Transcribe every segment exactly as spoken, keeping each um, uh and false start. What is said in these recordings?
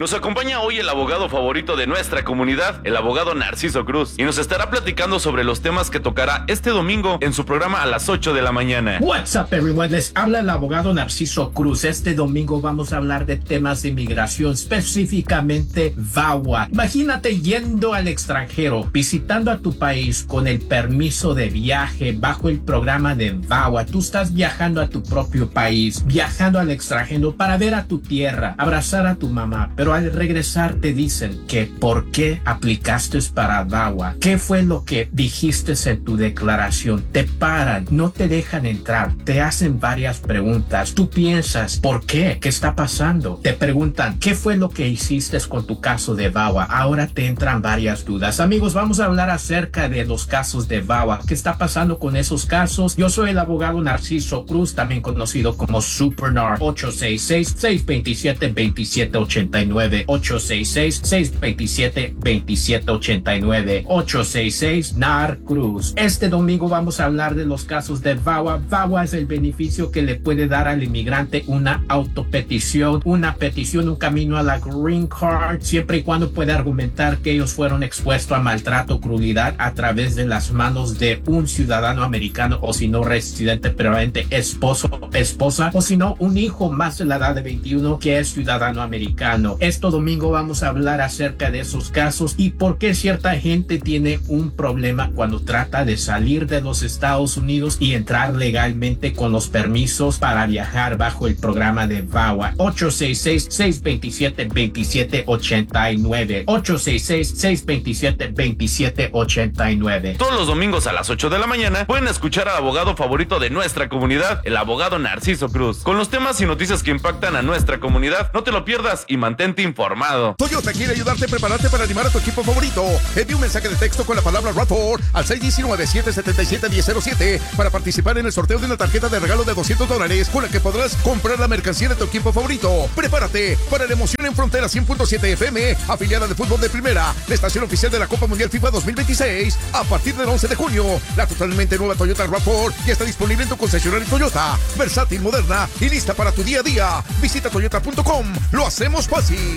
Nos acompaña hoy el abogado favorito de nuestra comunidad, el abogado Narciso Cruz, y nos estará platicando sobre los temas que tocará este domingo en su programa a las ocho de la mañana. What's up, everyone? Les habla el abogado Narciso Cruz. Este domingo vamos a hablar de temas de inmigración, específicamente V A W A. Imagínate yendo al extranjero, visitando a tu país con el permiso de viaje bajo el programa de V A W A. Tú estás viajando a tu propio país, viajando al extranjero para ver a tu tierra, abrazar a tu mamá, pero al regresar te dicen que ¿por qué aplicaste para V A W A? ¿Qué fue lo que dijiste en tu declaración? Te paran, no te dejan entrar, te hacen varias preguntas. Tú piensas, ¿por qué? ¿Qué está pasando? Te preguntan, ¿qué fue lo que hiciste con tu caso de V A W A? Ahora te entran varias dudas. Amigos, vamos a hablar acerca de los casos de V A W A. ¿Qué está pasando con esos casos? Yo soy el abogado Narciso Cruz, también conocido como SuperNar. ocho seis seis, seis dos siete, dos siete ocho nueve ocho seis seis, seis dos siete, dos siete ocho nueve ocho seis seis N A R Cruz. Este domingo vamos a hablar de los casos de V A W A. V A W A es el beneficio que le puede dar al inmigrante una autopetición, una petición, un camino a la Green Card, siempre y cuando pueda argumentar que ellos fueron expuestos a maltrato, crueldad a través de las manos de un ciudadano americano, o si no residente permanente, esposo, esposa, o si no un hijo más de la edad de veintiuno que es ciudadano americano. Este domingo vamos a hablar acerca de esos casos y por qué cierta gente tiene un problema cuando trata de salir de los Estados Unidos y entrar legalmente con los permisos para viajar bajo el programa de V A W A. ocho seis seis, seis dos siete, dos siete ocho nueve ocho seis seis, seis dos siete, dos siete ocho nueve. Todos los domingos a las ocho de la mañana pueden escuchar al abogado favorito de nuestra comunidad, el abogado Narciso Cruz, con los temas y noticias que impactan a nuestra comunidad. No te lo pierdas y mantente informado. Toyota quiere ayudarte a prepararte para animar a tu equipo favorito. Envía un mensaje de texto con la palabra RAV4 al seis uno nueve, siete siete siete, uno cero cero siete para participar en el sorteo de una tarjeta de regalo de doscientos dólares con la que podrás comprar la mercancía de tu equipo favorito. Prepárate para la emoción en Frontera cien punto siete F M, afiliada de fútbol de primera, la estación oficial de la Copa Mundial FIFA dos mil veintiséis. A partir del once de junio, la totalmente nueva Toyota RAV cuatro ya está disponible en tu concesionario Toyota. Versátil, moderna y lista para tu día a día. Visita toyota punto com. Lo hacemos fácil.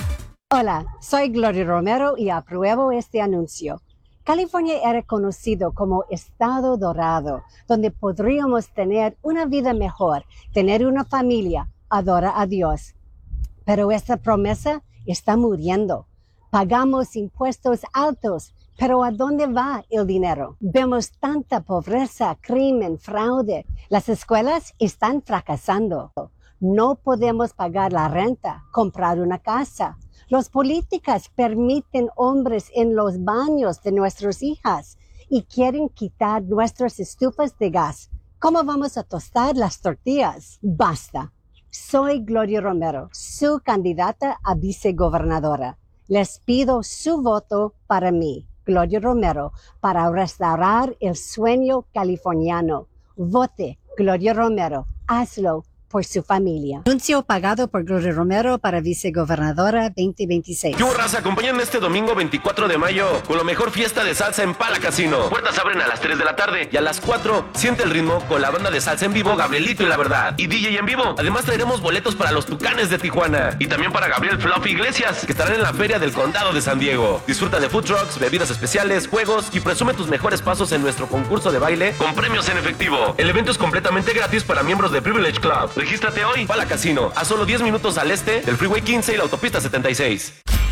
Hola, soy Gloria Romero y apruebo este anuncio. California era conocido como Estado Dorado, donde podríamos tener una vida mejor, tener una familia, adorar a Dios. Pero esta promesa está muriendo. Pagamos impuestos altos, pero ¿a dónde va el dinero? Vemos tanta pobreza, crimen, fraude. Las escuelas están fracasando. No podemos pagar la renta, comprar una casa. Los políticos permiten hombres en los baños de nuestras hijas y quieren quitar nuestras estufas de gas. ¿Cómo vamos a tostar las tortillas? Basta. Soy Gloria Romero, su candidata a vicegobernadora. Les pido su voto para mí, Gloria Romero, para restaurar el sueño californiano. Vote Gloria Romero. Hazlo por su familia. Anuncio pagado por Gloria Romero para vicegobernadora veinte veintiséis. ¡Yo, raza! Acompáñenme este domingo veinticuatro de mayo con la mejor fiesta de salsa en Pala Casino. Puertas abren a las tres de la tarde y a las cuatro siente el ritmo con la banda de salsa en vivo Gabrielito y La Verdad y D J en vivo. Además traeremos boletos para los Tucanes de Tijuana y también para Gabriel Fluffy Iglesias, que estarán en la Feria del Condado de San Diego. Disfruta de food trucks, bebidas especiales, juegos y presume tus mejores pasos en nuestro concurso de baile con premios en efectivo. El evento es completamente gratis para miembros de Privilege Club. Regístrate hoy. Pala Casino, a solo diez minutos al este del Freeway quince y la autopista setenta y seis.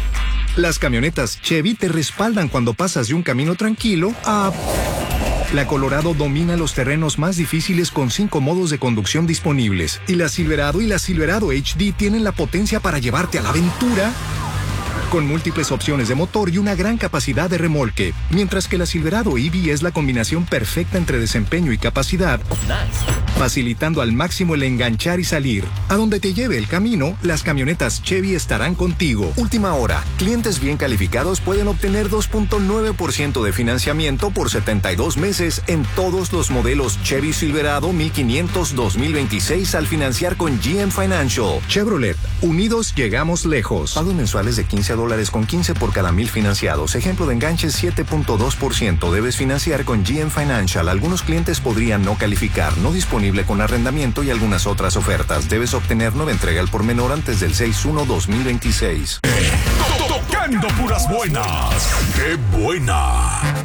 Las camionetas Chevy te respaldan cuando pasas de un camino tranquilo a... La Colorado domina los terrenos más difíciles con cinco modos de conducción disponibles. Y la Silverado y la Silverado H D tienen la potencia para llevarte a la aventura con múltiples opciones de motor y una gran capacidad de remolque, mientras que la Silverado E V es la combinación perfecta entre desempeño y capacidad, facilitando al máximo el enganchar y salir. A donde te lleve el camino, las camionetas Chevy estarán contigo. Última hora, clientes bien calificados pueden obtener dos punto nueve por ciento de financiamiento por setenta y dos meses en todos los modelos Chevy Silverado mil quinientos dos mil veintiséis al financiar con G M Financial. Chevrolet, unidos llegamos lejos. Pagos mensuales de quince dólares con quince por cada mil financiados. Ejemplo de enganche siete punto dos por ciento. Debes financiar con G M Financial. Algunos clientes podrían no calificar. No disponible Disponible con arrendamiento y algunas otras ofertas. Debes obtener nueva entrega al por menor antes del seis uno dos mil veintiséis. Tocando puras buenas. ¡Qué buena!